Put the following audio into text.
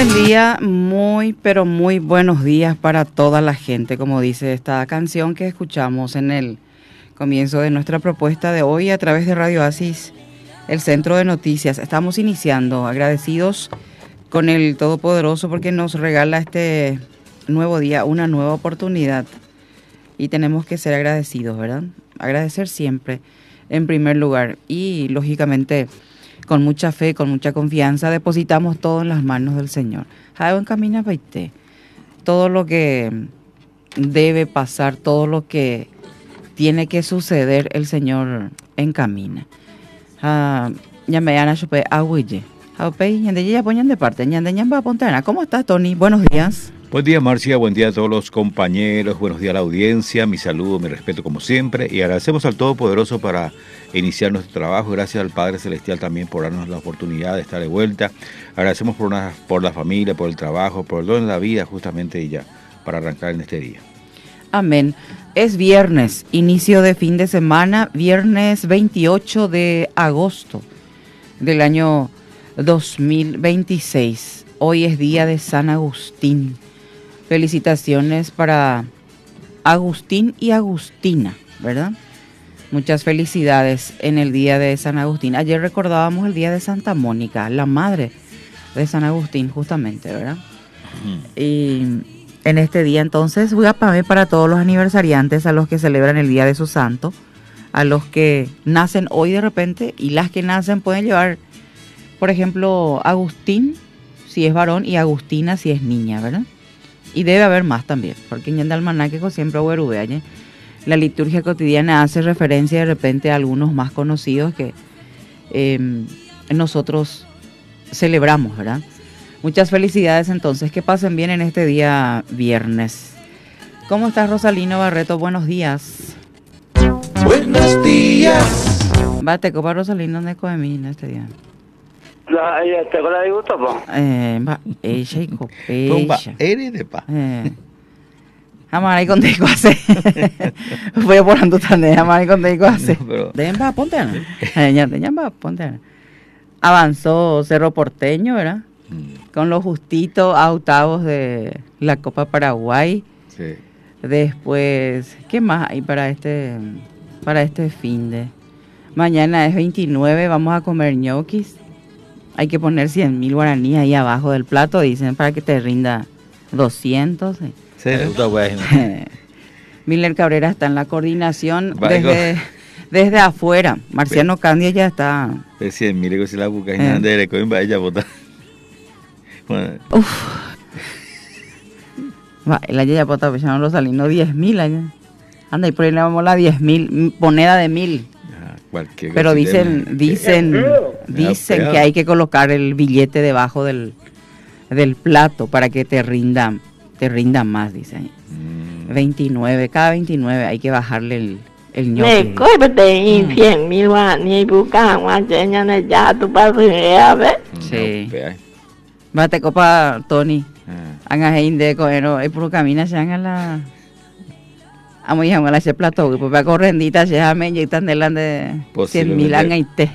Buen día, muy pero muy buenos días para toda la gente, como dice esta canción que escuchamos en el comienzo de nuestra propuesta de hoy a través de Radio Oasis, el Centro de Noticias. Estamos iniciando, agradecidos con el Todopoderoso porque nos regala este nuevo día, una nueva oportunidad, y tenemos que ser agradecidos, ¿verdad? Agradecer siempre en primer lugar y lógicamente con mucha fe, con mucha confianza, depositamos todo en las manos del Señor. Todo lo que debe pasar, todo lo que tiene que suceder, el Señor encamina. ¿Cómo estás, Tony? Buenos días. Buen día, Marcia, buen día a todos los compañeros, buenos días a la audiencia, mi saludo, mi respeto como siempre, y agradecemos al Todopoderoso para iniciar nuestro trabajo. Gracias al Padre Celestial también por darnos la oportunidad de estar de vuelta. Agradecemos por la familia, por el trabajo, por el don de la vida, justamente ya para arrancar en este día. Amén. Es viernes, inicio de fin de semana, viernes 28 de agosto del año 2026. Hoy es día de San Agustín. Felicitaciones para Agustín y Agustina, ¿verdad? Muchas felicidades en el día de San Agustín. Ayer recordábamos el día de Santa Mónica, la madre de San Agustín, justamente, ¿verdad? Y en este día, entonces, voy a pagar para todos los aniversariantes, a los que celebran el día de su santo, a los que nacen hoy de repente, y las que nacen pueden llevar, por ejemplo, Agustín, si es varón, y Agustina, si es niña, ¿verdad? Y debe haber más también, porque en el almanaque siempre huerube, la liturgia cotidiana hace referencia de repente a algunos más conocidos que nosotros celebramos, ¿verdad? Muchas felicidades entonces, que pasen bien en este día viernes. ¿Cómo estás, Rosalino Barreto? Buenos días. Buenos días. Bate copa Rosalino de Coemí en este día. ¿Te acuerdas de gusto, po? Ella y copecha. Eres de paz. Amaray con teco hace. Voy a poner tu tande, amaray con teco hace. Dejen va, ponte ana. Dejen va, ponte ana. Avanzó Cerro Porteño, ¿verdad? Con lo justito a octavos de la Copa Paraguay. Sí. Después, ¿qué más hay para este fin de? Mañana es 29, vamos a comer ñoquis. Hay que poner 100.000 guaraníes ahí abajo del plato, dicen, para que te rinda 200. Sí, Miller Cabrera está en la coordinación desde afuera. Marciano Candia ya está. De 100.000, si la buscas en de Coimba, ella vota. Uf. El año ya vota, pues ya no lo salino 10.000 años. Anda, y por ahí le vamos a 10.000, moneda de 1.000. Pero dicen que hay que colocar el billete debajo del plato para que te rinda más, dicen. 29, cada 29 hay que bajarle el ñoque. Sí. Bate copa, Tony. Anga de coero, hay por camina se hagan la amo ya ese plato, pues va correndita se llama y están delante de 100.000 anga y te.